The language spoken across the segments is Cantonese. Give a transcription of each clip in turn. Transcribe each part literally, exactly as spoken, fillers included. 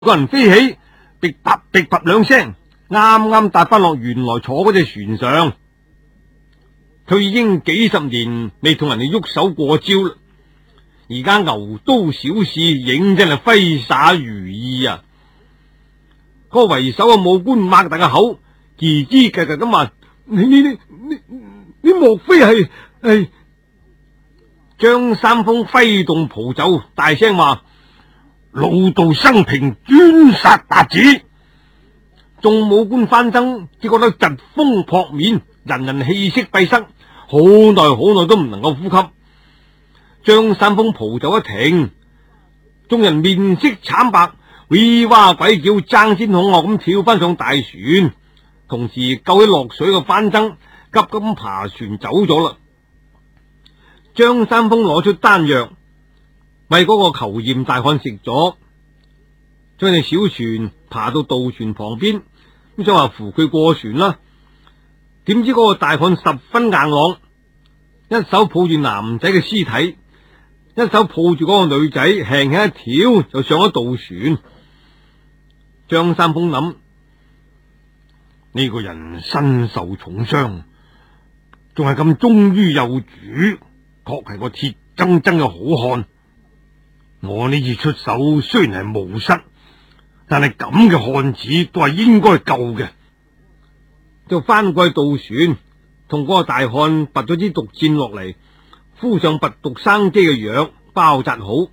個人飛起，噼啪噼啪兩聲，啱啱搭翻落原來坐嗰隻船上。佢已經幾十年未同人哋喐手過招啦，而家牛刀小試，認真係揮灑如意啊！嗰、那個為首嘅武官擘大個口，吱吱格格咁話：你你你你你莫非係係？張三豐揮動袍袖，大聲話：老道生平專殺韃子。眾武官翻身，只覺得疾風撲面，人人氣息閉塞，好耐好耐都唔能夠呼吸。張三豐袍袖一停，眾人面色慘白，嗚哇鬼叫，爭先恐後咁跳翻上大船，同時救起落水嘅番僧，急急咁爬船走咗啦。張三豐攞出丹藥，為嗰個虬髯大漢食咗，將隻小船爬到渡船旁邊，咁想話扶佢過船啦。點知嗰個大漢十分硬朗，一手抱住男仔嘅屍體，一手抱住嗰個女仔，輕輕一跳就上咗渡船。張三豐諗：呢個人身受重傷，仲係咁忠於幼主，確係個鐵錚錚嘅好漢。我呢次出手雖然係無失，但係咁嘅漢子都係應該救嘅。就翻過去渡船，同嗰個大漢拔咗支毒箭落嚟，敷上拔毒生肌嘅藥，包紮好。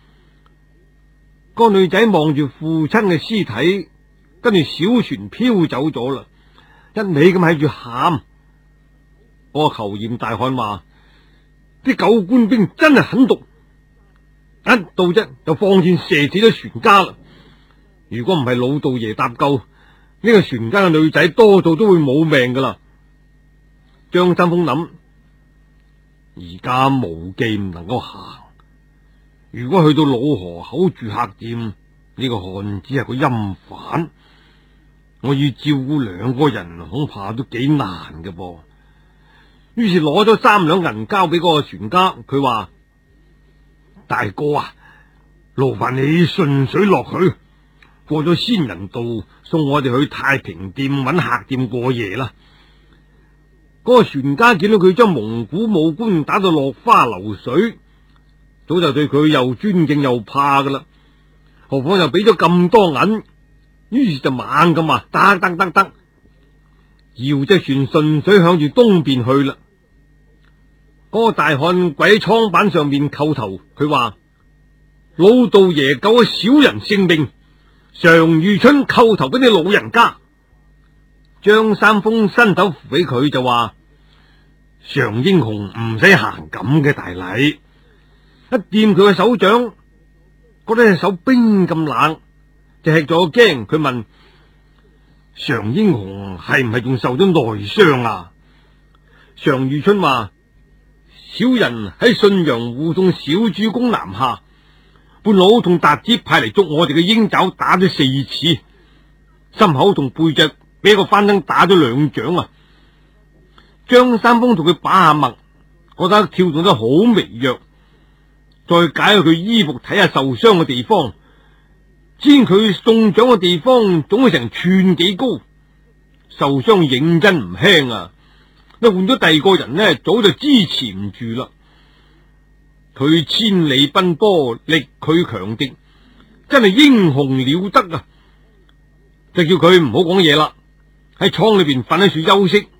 個女仔望住父親嘅屍體，跟住小船飄走咗啦，一味咁喺住喊。嗰個虬髯大漢話：啲狗官兵真係狠毒，一到啫就放箭射死咗船家啦。如果唔係老道爺搭救，呢個船家嘅女仔多數都會冇命噶啦。張三豐諗：而家無忌唔能夠行，如果去到老河口住客店，呢、這個漢子係個陰犯，我要照顧兩個人，恐怕都幾難嘅噃。於是攞咗三兩銀交俾嗰個船家，佢話：大哥啊，勞煩你順水落去，過咗仙人道，送我哋去太平店揾客店過夜啦。嗰、那個船家見到佢將蒙古武官打到落花流水，早就對佢又尊敬又怕噶啦，何況又俾咗咁多銀，於是就猛咁話：得得得得，搖隻船順水向住東邊去啦。嗰、那個大漢跪喺艙板上面叩頭，佢話：老道爺救咗小人性命，常遇春叩頭俾你老人家。張三豐伸手扶起佢就話：常英雄唔使行咁嘅大禮。一掂佢嘅手掌，覺得隻手冰咁冷，就吃咗驚。佢問：常英雄係唔係仲受咗內傷啊？常遇春話：小人喺信陽胡同小主公南下，半路同達子派嚟捉我哋嘅鷹爪，打咗四次，心口同背脊俾個番僧打咗兩掌啊！張三豐同佢把下脈，覺得跳動得好微弱，再解開佢衣服睇下受傷嘅地方，知佢中掌嘅地方總係成寸幾高，受傷認真唔輕啊！你換咗第二個人呢，早就支持唔住啦。佢千里奔波，力拒強敵，真係英雄了得啊！就叫佢唔好講嘢啦，喺倉裏邊瞓喺樹休息。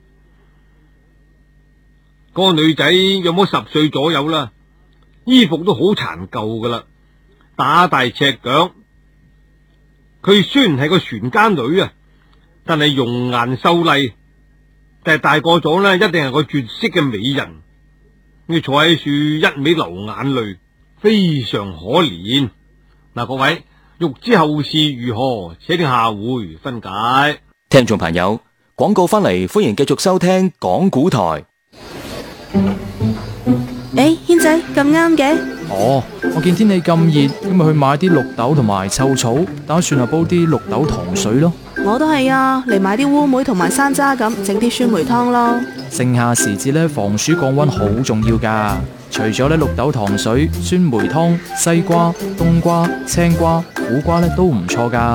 嗰個女仔有冇十歲左右啦，衣服都好殘舊噶啦，打大赤腳。佢雖然係個船家女啊，但係容顏秀麗，但係大個咗呢，一定係個絕色嘅美人。佢坐喺樹一味流眼淚，非常可憐。嗱，各位欲知後事如何，且聽下回分解。 聽眾朋友，廣告翻嚟，歡迎繼續收聽講古台。 誒，軒仔咁啱嘅。 哦，我見天氣咁熱，咁咪去買啲綠豆同埋臭草，打算係煲啲綠豆糖水咯。 我都係啊，嚟買啲烏梅同埋山楂咁，整啲酸梅湯咯。 盛夏時節咧，防暑降溫好重要噶， 除咗咧綠豆糖水、酸梅湯、西瓜、冬瓜、青瓜、苦瓜咧都唔錯噶。